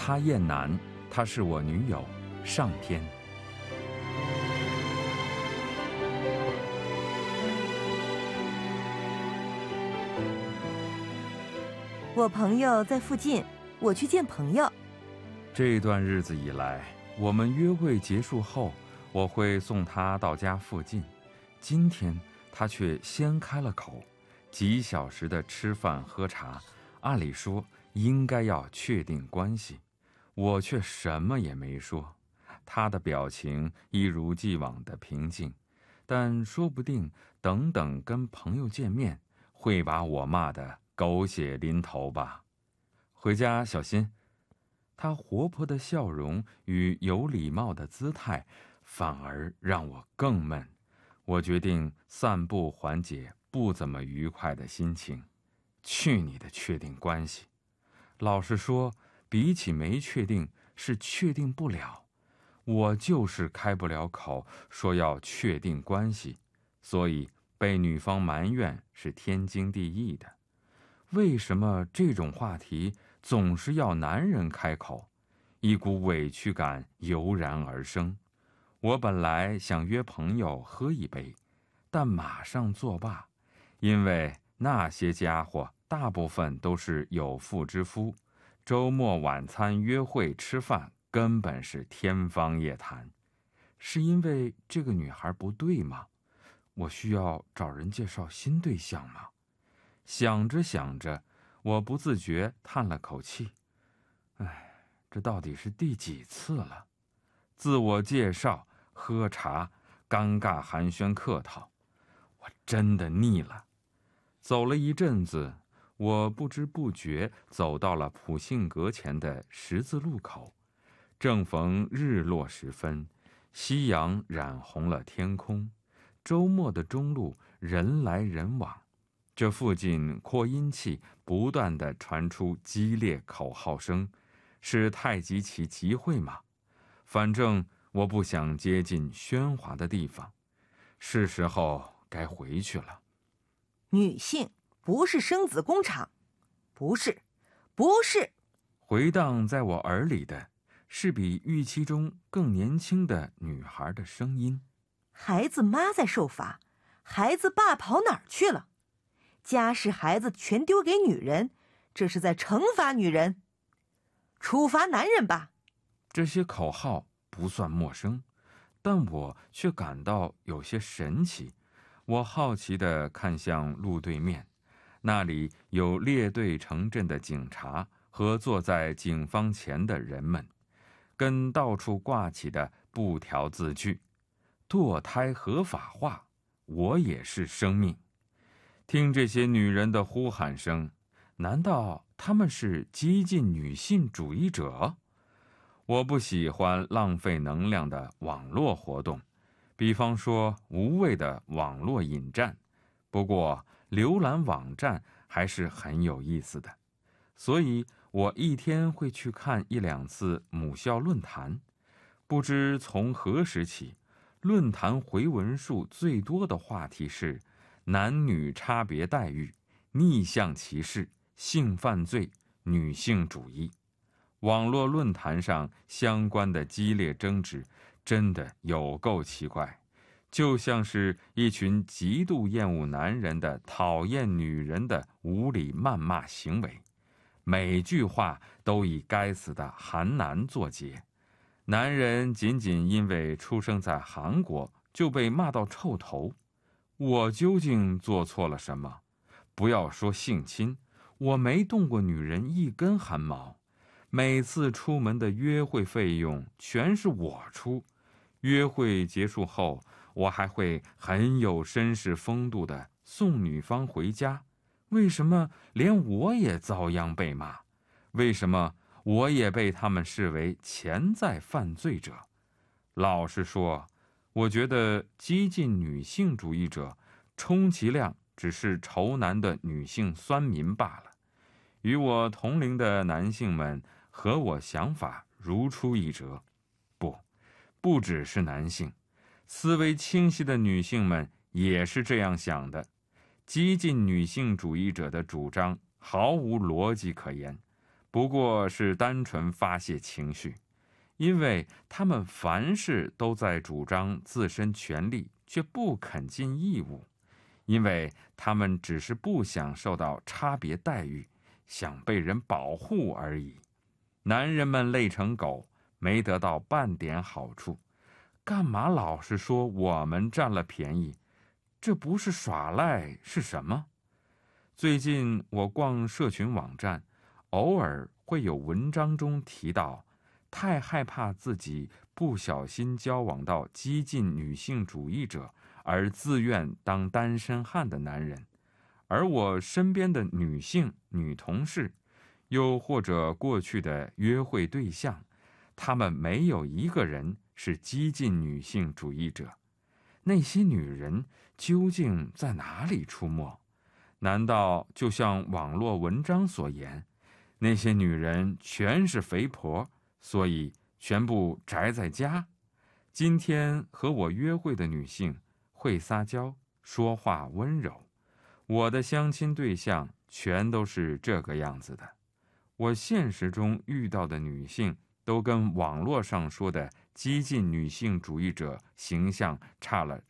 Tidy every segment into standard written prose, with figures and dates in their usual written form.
他燕南，她是我女友。上篇。 我朋友在附近，我去见朋友。 这段日子以来，我们约会结束后，我会送他到家附近。今天他却先开了口，几小时的吃饭喝茶，按理说应该要确定关系，我却什么也没说。他的表情一如既往的平静，但说不定等等跟朋友见面，会把我骂得狗血淋头吧。回家小心。他活泼的笑容与有礼貌的姿态，反而让我更闷。我决定散步缓解不怎么愉快的心情。去你的确定关系！老实说，比起没确定，是确定不了。我就是开不了口说要确定关系，所以被女方埋怨是天经地义的。为什么这种话题总是要男人开口？一股委屈感油然而生。我本来想约朋友喝一杯，但马上作罢，因为那些家伙大部分都是有妇之夫，周末晚餐约会吃饭根本是天方夜谭。是因为这个女孩不对吗？我需要找人介绍新对象吗？想着想着，我不自觉叹了口气。这到底是第几次了？自我介绍、喝茶、尴尬寒暄客套，我真的腻了。走了一阵子，我不知不觉走到了普信阁前的十字路口。正逢日落时分，夕阳染红了天空。周末的中路人来人往，这附近扩音器不断地传出激烈口号声，是太极旗集会吗？反正我不想接近喧哗的地方，是时候该回去了。 女性不是生子工厂，不是。 回荡在我耳里的是比预期中更年轻的女孩的声音。 孩子妈在受罚，孩子爸跑哪儿去了？家事孩子全丢给女人，这是在惩罚女人。处罚男人吧。 这些口号不算陌生，但我却感到有些神奇。我好奇地看向路对面，那里有列队成阵的警察和坐在警方前的人们，跟到处挂起的布条字句：堕胎合法化，我也是生命。听这些女人的呼喊声，难道她们是激进女性主义者？我不喜欢浪费能量的网络活动，比方说无谓的网络引战。不过浏览网站还是很有意思的，所以我一天会去看1、2次母校论坛。不知从何时起，论坛回文数最多的话题是男女差别待遇、逆向歧视、性犯罪、女性主义。网络论坛上相关的激烈争执真的有够奇怪，就像是一群极度厌恶男人的讨厌女人的无理谩骂行为，每句话都以该死的韩男作结。男人仅仅因为出生在韩国就被骂到臭头，我究竟做错了什么？不要说性侵，我没动过女人一根汗毛。每次出门的约会费用全是我出，约会结束后，我还会很有绅士风度地送女方回家。为什么连我也遭殃被骂？为什么我也被他们视为潜在犯罪者？老实说，我觉得激进女性主义者充其量只是仇男的女性酸民罢了。与我同龄的男性们和我想法如出一辙。不只是男性，思维清晰的女性们也是这样想的。激进女性主义者的主张毫无逻辑可言， 不过是单纯发泄情绪，因为他们凡事都在主张自身权利，却不肯尽义务，因为他们只是不想受到差别待遇，想被人保护而已。男人们累成狗，没得到半点好处，干嘛老是说我们占了便宜？这不是耍赖是什么？最近我逛社群网站，偶尔会有文章中提到，太害怕自己不小心交往到激进女性主义者，而自愿当单身汉的男人。而我身边的女性、女同事，又或者过去的约会对象，他们没有一个人是激进女性主义者。那些女人究竟在哪里出没？难道就像网络文章所言，那些女人全是肥婆，所以全部宅在家？今天和我约会的女性会撒娇，说话温柔，我的相亲对象全都是这个样子的。我现实中遇到的女性都跟网络上说的激进女性主义者形象差了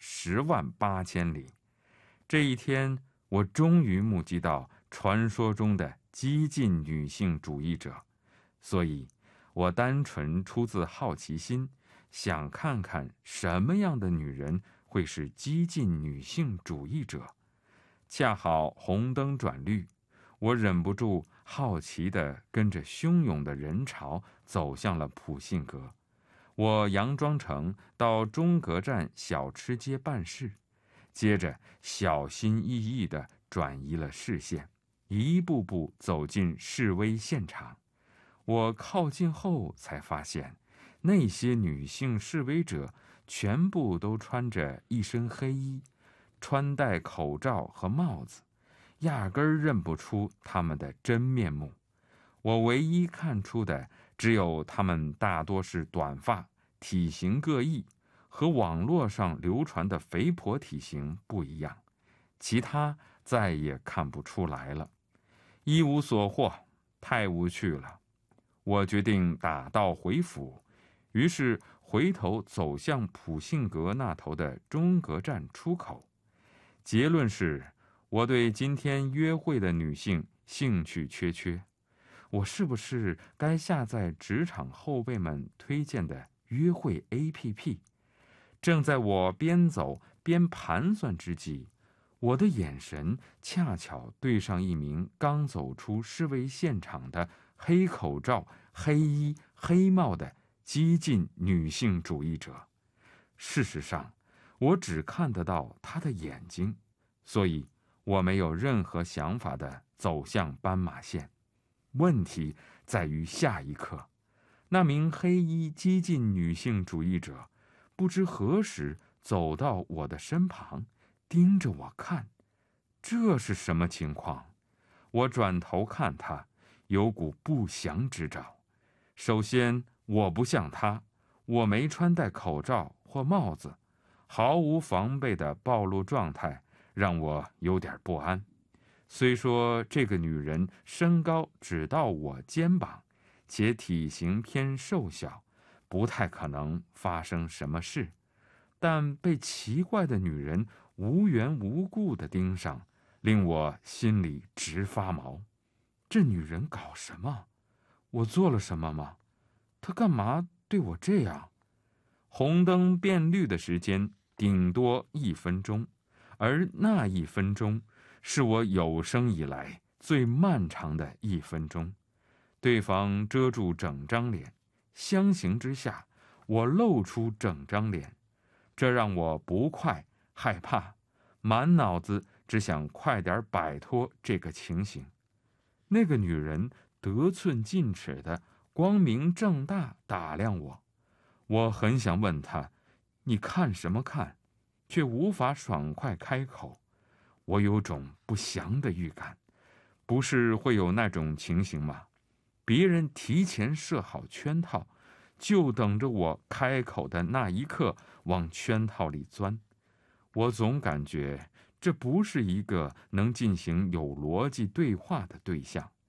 108000里。这一天，我终于目击到传说中的激进女性主义者，所以我单纯出自好奇心，想看看什么样的女人会是激进女性主义者。恰好红灯转绿，我忍不住好奇地跟着汹涌的人潮走向了普信阁。我佯装成到中阁站小吃街办事，接着小心翼翼地转移了视线，一步步走进示威现场。我靠近后才发现，那些女性示威者全部都穿着一身黑衣，穿戴口罩和帽子，压根儿认不出她们的真面目。我唯一看出的只有她们大多是短发，体型各异，和网络上流传的肥婆体型不一样，其他再也看不出来了。一无所获，太无趣了。我决定打道回府，于是回头走向普信阁那头的中阁站出口。结论是，我对今天约会的女性兴趣缺缺。我是不是该下载职场后辈们推荐的约会 APP？ 正在我边走边盘算之际，我的眼神恰巧对上一名刚走出示威现场的黑口罩、黑衣、黑帽的激进女性主义者。事实上，我只看得到她的眼睛，所以我没有任何想法地走向斑马线。问题在于下一刻，那名黑衣激进女性主义者不知何时走到我的身旁，盯着我看。这是什么情况？我转头看他，有股不祥之兆。首先，我不像他，我没穿戴口罩或帽子，毫无防备的暴露状态让我有点不安。虽说这个女人身高只到我肩膀，且体型偏瘦小，不太可能发生什么事，但被奇怪的女人无缘无故地盯上，令我心里直发毛。这女人搞什么？我做了什么吗？她干嘛对我这样？红灯变绿的时间顶多1分钟，而那1分钟是我有生以来最漫长的1分钟。对方遮住整张脸，相形之下，我露出整张脸，这让我不快害怕，满脑子只想快点摆脱这个情形。那个女人得寸进尺的光明正大打量我，我很想问她，你看什么看，却无法爽快开口。我有种不祥的预感，不是会有那种情形吗？别人提前设好圈套，就等着我开口的那一刻往圈套里钻。我总感觉这不是一个能进行有逻辑对话的对象，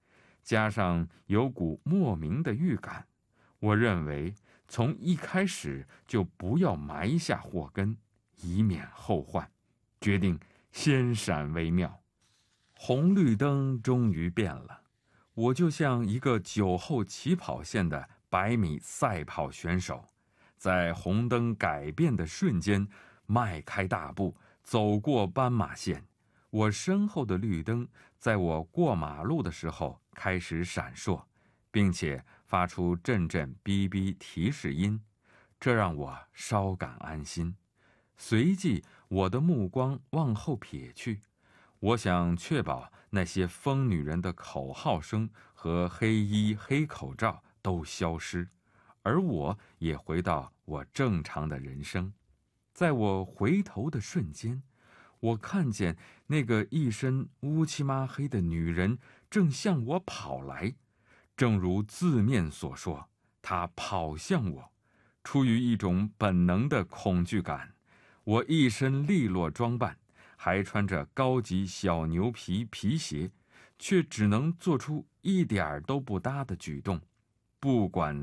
加上有股莫名的预感，我认为从一开始就不要埋下祸根，以免后患，决定先闪为妙。红绿灯终于变了，我就像一个酒后起跑线的100米赛跑选手，在红灯改变的瞬间迈开大步，走过斑马线。我身后的绿灯在我过马路的时候开始闪烁，并且发出阵阵哔哔提示音，这让我稍感安心。随即我的目光往后瞥去，我想确保那些疯女人的口号声和黑衣黑口罩都消失，而我也回到我正常的人生。在我回头的瞬间，我看见那个一身乌漆嘛黑的女人正向我跑来，正如字面所说，她跑向我。出于一种本能的恐惧感，我一身利落装扮，还穿着高级小牛皮皮鞋，却只能做出一点都不搭的举动，不管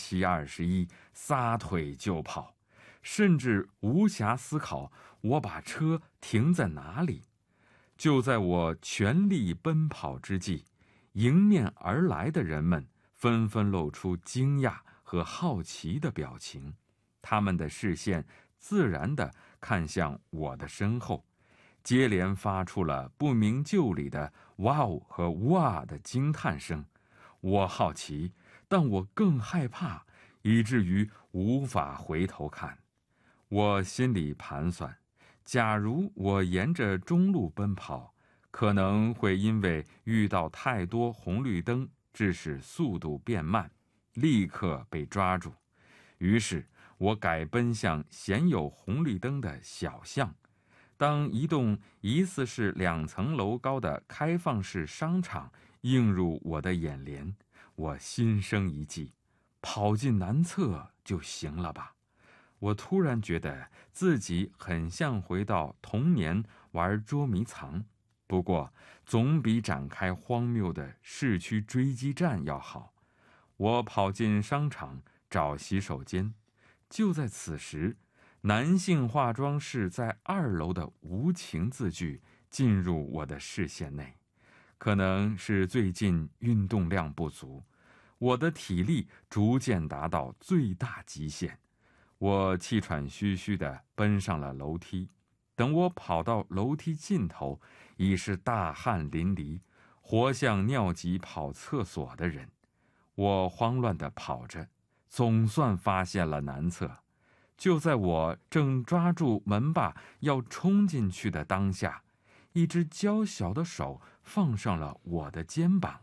3721，撒腿就跑，甚至无暇思考我把车停在哪里。就在我全力奔跑之际，迎面而来的人们纷纷露出惊讶和好奇的表情，他们的视线自然地看向我的身后，接连发出了不明就里的哇哦和哇的惊叹声。我好奇，但我更害怕，以至于无法回头看。我心里盘算，假如我沿着中路奔跑，可能会因为遇到太多红绿灯，致使速度变慢，立刻被抓住。于是我改奔向鲜有红绿灯的小巷。当一栋疑似是2层楼高的开放式商场映入我的眼帘，我心生一计，跑进南侧就行了吧。我突然觉得自己很像回到童年玩捉迷藏，不过总比展开荒谬的市区追击战要好。我跑进商场找洗手间，就在此时，男性化妆室在2楼的无情字句进入我的视线内。可能是最近运动量不足，我的体力逐渐达到最大极限。我气喘吁吁地奔上了楼梯，等我跑到楼梯尽头，已是大汗淋漓，活像尿急跑厕所的人。我慌乱地跑着，总算发现了南侧。就在我正抓住门把要冲进去的当下，一只娇小的手放上了我的肩膀。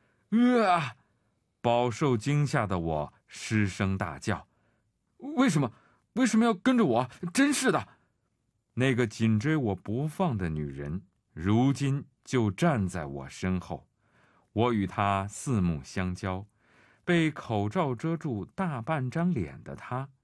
饱受惊吓的我失声大叫，为什么要跟着我？真是的！那个紧追我不放的女人，如今就站在我身后。我与她四目相交，被口罩遮住大半张脸的她，